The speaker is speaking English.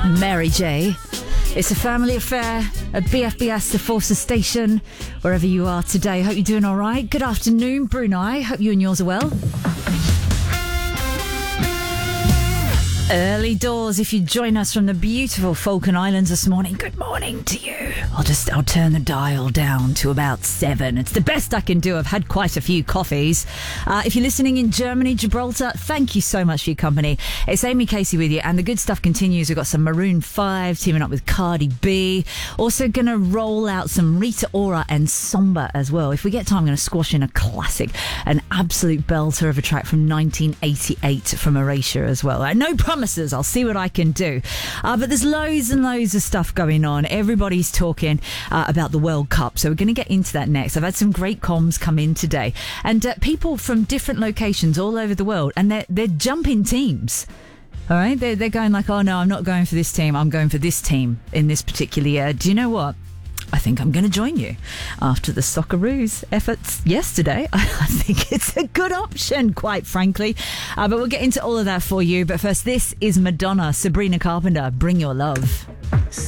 Mary J. It's a family affair at BFBS, the Forces Station, wherever you are today. Hope you're doing all right. Good afternoon, Brunei. Hope you and yours are well. Early doors, if you join us from the beautiful Falkland Islands this morning, good morning to you. I'll turn the dial down to about 7. It's the best I can do. I've had quite a few coffees. If you're listening in Germany, Gibraltar, thank you so much for your company. It's Amy Casey with you, and the good stuff continues. We've got some Maroon 5 teaming up with Cardi B. Also going to roll out some Rita Ora and Somber as well. If we get time, I'm going to squash in a classic, an absolute belter of a track from 1988 from Erasure as well. No promises. I'll see what I can do. But there's loads and loads of stuff going on. Everybody's talking about the World Cup, so we're going to get into that next. I've had some great comms come in today, and people from different locations all over the world, and they're jumping teams. All right, they're going like, oh no, I'm not going for this team. I'm going for this team in this particular year. Do you know what? I think I'm going to join you after the Socceroos efforts yesterday. I think it's a good option, quite frankly. But we'll get into all of that for you. But first, this is Madonna, Sabrina Carpenter, Bring Your Love.